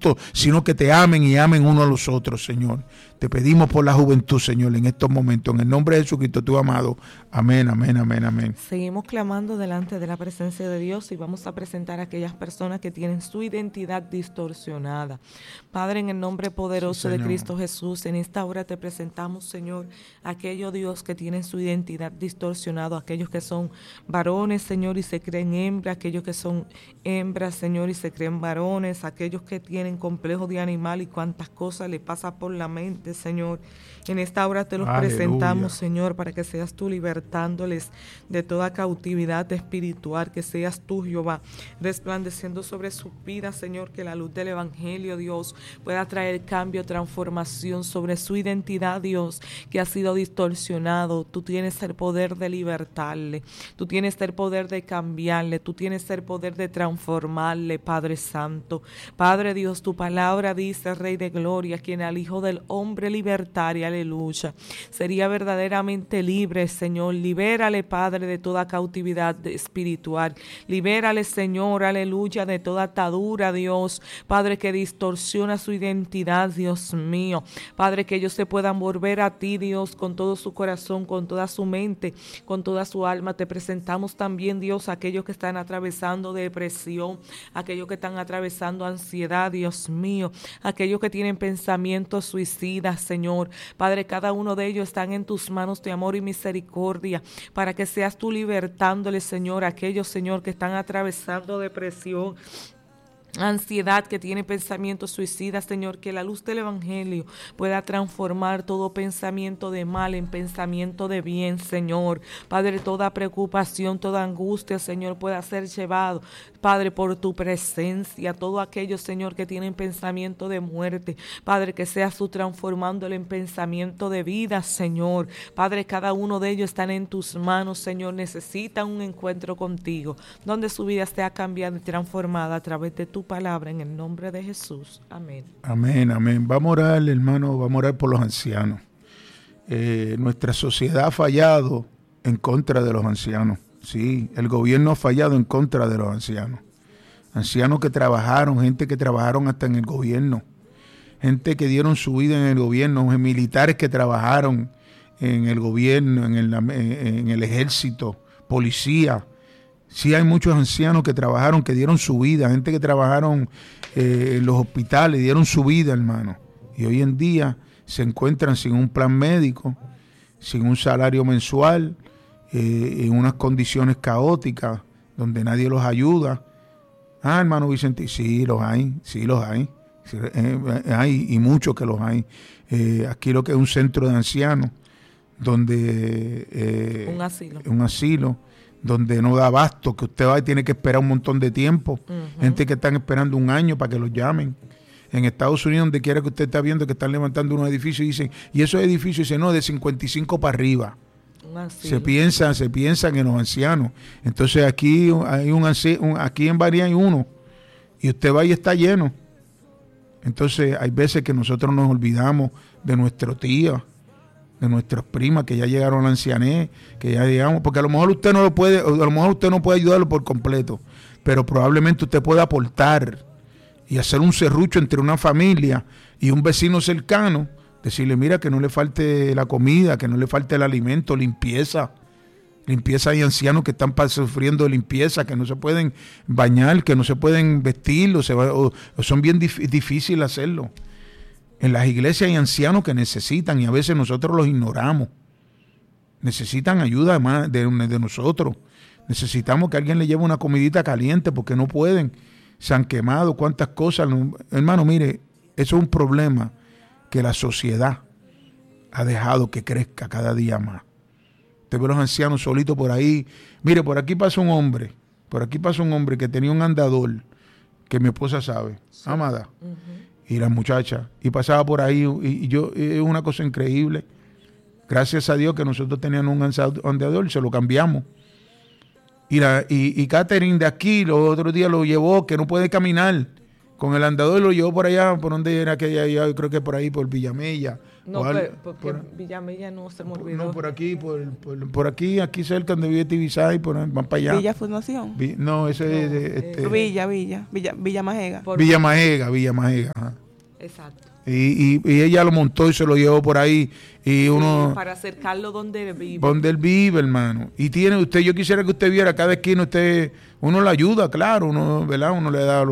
justo, sino que te amen y amen uno a los otros, Señor. Te pedimos por la juventud, Señor, en estos momentos, en el nombre de Jesucristo, tu amado. Amén, amén, amén, amén. Seguimos clamando delante de la presencia de Dios y vamos a presentar a aquellas personas que tienen su identidad distorsionada. Padre, en el nombre poderoso de Cristo Jesús, en esta hora te presentamos, Señor, aquellos, Dios, que tienen su identidad distorsionada, aquellos que son varones, Señor, y se creen hembras, aquellos que son hembras, Señor, y se creen varones, aquellos que tienen complejo de animal y cuántas cosas le pasa por la mente, Señor. En esta hora te los presentamos, Señor, para que seas tú libertándoles de toda cautividad espiritual, que seas tú, Jehová, resplandeciendo sobre sus vidas, Señor, que la luz del Evangelio, Dios, pueda traer cambio, transformación sobre su identidad, Dios, que ha sido distorsionado. Tú tienes el poder de libertarle, tú tienes el poder de cambiarle, tú tienes el poder de transformarle, Padre Santo. Padre Dios, tu palabra dice, Rey de Gloria, quien al Hijo del Hombre libertaria, aleluya, sería verdaderamente libre, Señor. Libérale, Padre, de toda cautividad espiritual. Libérale, Señor, aleluya, de toda atadura, Dios, Padre, que distorsiona su identidad, Dios mío. Padre, que ellos se puedan volver a ti, Dios, con todo su corazón, con toda su mente, con toda su alma. Te presentamos también, Dios, a aquellos que están atravesando depresión, aquellos que están atravesando ansiedad, Dios mío, aquellos que tienen pensamientos suicidas, Señor. Padre, cada uno de ellos están en tus manos de amor y misericordia, para que seas tú libertándoles, Señor, aquellos, Señor, que están atravesando depresión, ansiedad, que tiene pensamientos suicidas, Señor, que la luz del Evangelio pueda transformar todo pensamiento de mal en pensamiento de bien, Señor. Padre, toda preocupación, toda angustia, Señor, pueda ser llevado, Padre, por tu presencia. Todo aquello, Señor, que tienen pensamiento de muerte, Padre, que seas tú transformándolo en pensamiento de vida, Señor. Padre, cada uno de ellos están en tus manos, Señor. Necesitan un encuentro contigo, donde su vida sea cambiada y transformada a través de tu palabra, en el nombre de Jesús. Amén. Amén, amén. Vamos a orar, hermano, vamos a orar por los ancianos. Nuestra sociedad ha fallado en contra de los ancianos. Sí, el gobierno ha fallado en contra de los ancianos. Ancianos que trabajaron, gente que trabajaron hasta en el gobierno, gente que dieron su vida en el gobierno, militares que trabajaron en el gobierno, en el ejército, policía. Sí, hay muchos ancianos que trabajaron, que dieron su vida, gente que trabajaron en los hospitales, dieron su vida, hermano. Y hoy en día se encuentran sin un plan médico, sin un salario mensual, en unas condiciones caóticas, donde nadie los ayuda. Ah, hermano Vicente, sí los hay. Sí, hay, y muchos que los hay. Aquí lo que es un centro de ancianos, donde... un asilo, donde no da abasto, que usted va y tiene que esperar un montón de tiempo. Gente que están esperando un año para que los llamen. En Estados Unidos, donde quiera que usted está viendo que están levantando unos edificios, y dicen, y esos edificios dicen, no, de 55 para arriba. Se piensan en los ancianos. Entonces aquí hay aquí en Bahía hay uno, y usted va y está lleno. Entonces hay veces que nosotros nos olvidamos de nuestro tío, de nuestras primas que ya llegaron a la ancianez, que ya llegamos, porque a lo mejor usted no lo puede, a lo mejor usted no puede ayudarlo por completo, pero probablemente usted puede aportar y hacer un serrucho entre una familia y un vecino cercano, decirle, mira, que no le falte la comida, que no le falte el alimento, limpieza. Hay ancianos que están sufriendo de limpieza, que no se pueden bañar, que no se pueden vestir, o son bien difíciles hacerlo. En las iglesias hay ancianos que necesitan, y a veces nosotros los ignoramos. Necesitan ayuda de nosotros. Necesitamos que alguien le lleve una comidita caliente porque no pueden. Se han quemado, cuántas cosas. Hermano, mire, eso es un problema que la sociedad ha dejado que crezca cada día más. Usted ve los ancianos solitos por ahí. Mire, por aquí pasa un hombre que tenía un andador, que mi esposa sabe, sí. Amada. Y la muchacha, y pasaba por ahí, y yo, es una cosa increíble. Gracias a Dios que nosotros teníamos un andador, se lo cambiamos. Y Catherine de aquí los otros días lo llevó, que no puede caminar. con el andador lo llevó por allá, por donde era aquella, yo creo que por ahí, por Villamella. No, porque Villamella no se me olvidó. No, por aquí, aquí cerca donde vive Tibisay, van para allá. Villa Fundación. No, ese es... Villa Majega. Villa Majega, ajá. Exacto. Y ella lo montó y se lo llevó por ahí. Y uno... para acercarlo donde él vive. Donde él vive, hermano. Y tiene usted, yo quisiera que usted viera cada esquina, uno le ayuda, claro, uno, ¿verdad? Uno le da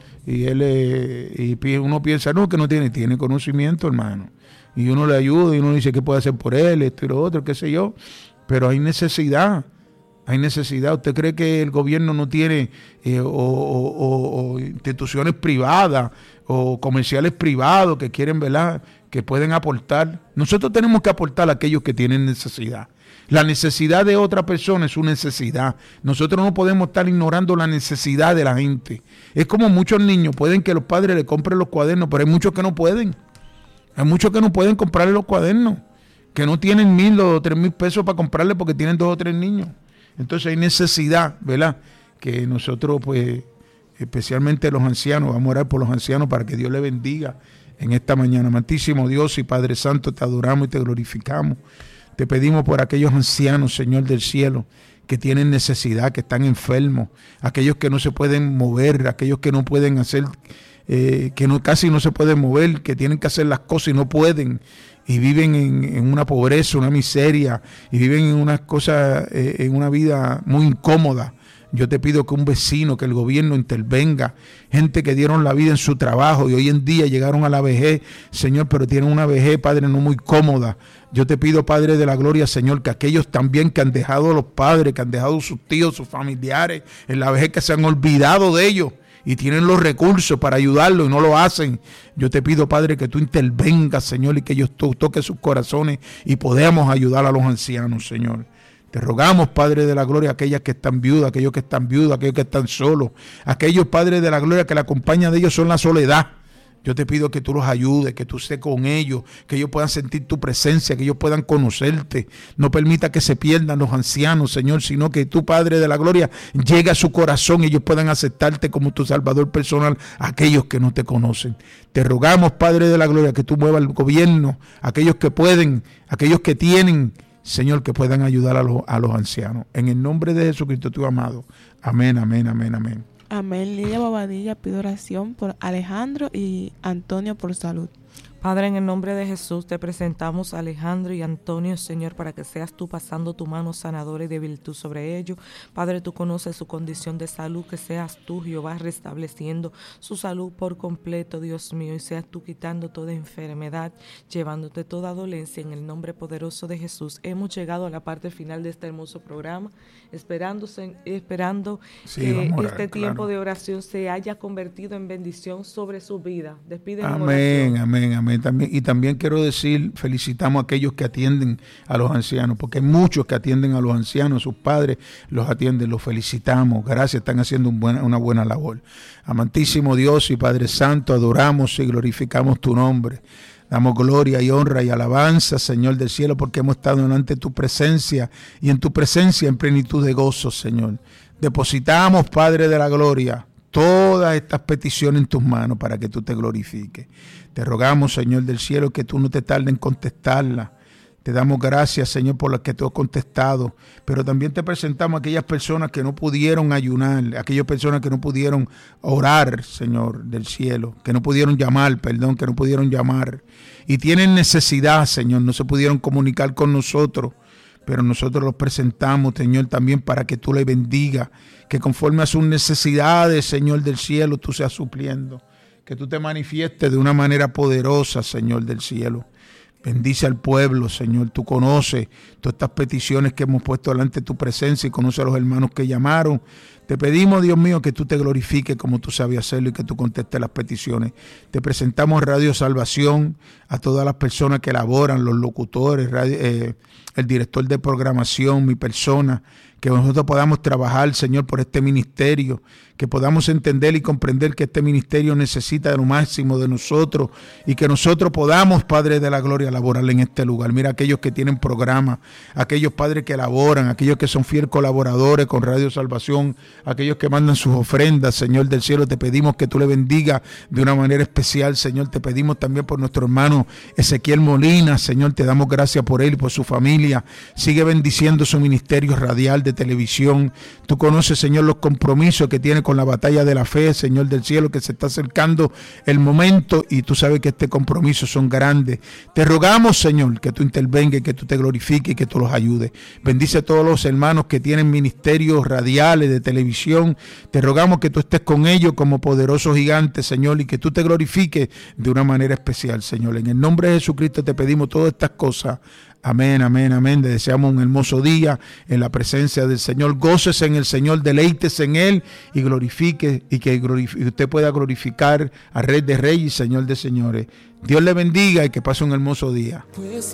y uno piensa, no, que no tiene conocimiento, hermano. Y uno le ayuda y uno dice qué puede hacer por él, esto y lo otro, qué sé yo. Pero hay necesidad. ¿Usted cree que el gobierno no tiene o instituciones privadas o comerciales privados que quieren, ¿verdad?, que pueden aportar? Nosotros tenemos que aportar a aquellos que tienen necesidad. La necesidad de otra persona es su necesidad. Nosotros no podemos estar ignorando la necesidad de la gente. Es como muchos niños, pueden que los padres le compren los cuadernos, pero hay muchos que no pueden. Hay muchos que no pueden comprarle los cuadernos, que no tienen 1,000 o 3,000 pesos para comprarle porque tienen 2 o 3 niños. Entonces hay necesidad, ¿verdad?, que nosotros, pues, especialmente los ancianos, vamos a orar por los ancianos para que Dios les bendiga en esta mañana. Amantísimo Dios y Padre Santo, te adoramos y te glorificamos. Te pedimos por aquellos ancianos, Señor del cielo, que tienen necesidad, que están enfermos, aquellos que no se pueden mover, aquellos que no pueden hacer, casi no se pueden mover, que tienen que hacer las cosas y no pueden, y viven en una pobreza, una miseria, y viven en unas cosas, en una vida muy incómoda. Yo te pido que un vecino, que el gobierno intervenga, gente que dieron la vida en su trabajo y hoy en día llegaron a la vejez, Señor, pero tienen una vejez, Padre, no muy cómoda. Yo te pido, Padre de la gloria, Señor, que aquellos también que han dejado a los padres, que han dejado a sus tíos, sus familiares, en la vejez, que se han olvidado de ellos y tienen los recursos para ayudarlos y no lo hacen. Yo te pido, Padre, que tú intervengas, Señor, y que ellos toques sus corazones y podamos ayudar a los ancianos, Señor. Te rogamos, Padre de la gloria, aquellas que están viudas, aquellos que están solos, aquellos, Padre de la gloria, que la compañía de ellos son la soledad. Yo te pido que tú los ayudes, que tú estés con ellos, que ellos puedan sentir tu presencia, que ellos puedan conocerte. No permita que se pierdan los ancianos, Señor, sino que tú, Padre de la gloria, llegue a su corazón y ellos puedan aceptarte como tu Salvador personal, aquellos que no te conocen. Te rogamos, Padre de la gloria, que tú muevas el gobierno, aquellos que pueden, aquellos que tienen, Señor, que puedan ayudar a los ancianos. En el nombre de Jesucristo, tu amado. Amén, amén, amén, amén. Amén. Lidia Bobadilla pide oración por Alejandro y Antonio por salud. Padre, en el nombre de Jesús te presentamos a Alejandro y Antonio, Señor, para que seas tú pasando tu mano sanadora y de virtud sobre ellos. Padre, tú conoces su condición de salud, que seas tú, Jehová, restableciendo su salud por completo, Dios mío, y seas tú quitando toda enfermedad, llevándote toda dolencia en el nombre poderoso de Jesús. Hemos llegado a la parte final de este hermoso programa, esperando que este tiempo de oración se haya convertido en bendición sobre su vida. Despiden en oración. Amén, amén. También quiero decir, felicitamos a aquellos que atienden a los ancianos, porque hay muchos que atienden a los ancianos, sus padres los atienden, los felicitamos, gracias, están haciendo una buena labor. Amantísimo Dios y Padre Santo, adoramos y glorificamos tu nombre. Damos gloria y honra y alabanza, Señor del cielo, porque hemos estado delante de tu presencia y en tu presencia en plenitud de gozo, Señor. Depositamos, Padre de la gloria, todas estas peticiones en tus manos para que tú te glorifiques. Te rogamos, Señor del cielo, que tú no te tardes en contestarlas. Te damos gracias, Señor, por las que tú has contestado, pero también te presentamos a aquellas personas que no pudieron ayunar, aquellas personas que no pudieron orar, Señor del cielo, que no pudieron llamar, y tienen necesidad, Señor, no se pudieron comunicar con nosotros, pero nosotros los presentamos, Señor, también para que tú les bendiga, que conforme a sus necesidades, Señor del cielo, tú seas supliendo, que tú te manifiestes de una manera poderosa, Señor del cielo. Bendice al pueblo, Señor. Tú conoces todas estas peticiones que hemos puesto delante de tu presencia y conoces a los hermanos que llamaron. Te pedimos, Dios mío, que tú te glorifiques como tú sabes hacerlo y que tú contestes las peticiones. Te presentamos Radio Salvación, a todas las personas que elaboran, los locutores, el director de programación, mi persona, que nosotros podamos trabajar, Señor, por este ministerio, que podamos entender y comprender que este ministerio necesita de lo máximo de nosotros y que nosotros podamos, Padre de la gloria, laborar en este lugar. Mira aquellos que tienen programas, aquellos padres que elaboran, aquellos que son fieles colaboradores con Radio Salvación, aquellos que mandan sus ofrendas, Señor del cielo, te pedimos que tú le bendigas de una manera especial, Señor. Te pedimos también por nuestro hermano Ezequiel Molina, Señor, te damos gracias por él y por su familia. Sigue bendiciendo su ministerio radial de televisión. Tú conoces, Señor, los compromisos que tiene con la batalla de la fe, Señor del cielo, que se está acercando el momento y tú sabes que este compromiso son grandes. Te rogamos, Señor, que tú intervengas, que tú te glorifiques y que tú los ayudes. Bendice a todos los hermanos que tienen ministerios radiales de televisión. Te rogamos que tú estés con ellos como poderoso gigante, Señor, y que tú te glorifiques de una manera especial, Señor. En el nombre de Jesucristo te pedimos todas estas cosas. Amén, amén, amén. Le deseamos un hermoso día en la presencia del Señor. Gócese en el Señor, deleítese en Él y glorifique, y que usted pueda glorificar al Rey de Reyes y Señor de Señores. Dios le bendiga y que pase un hermoso día. Pues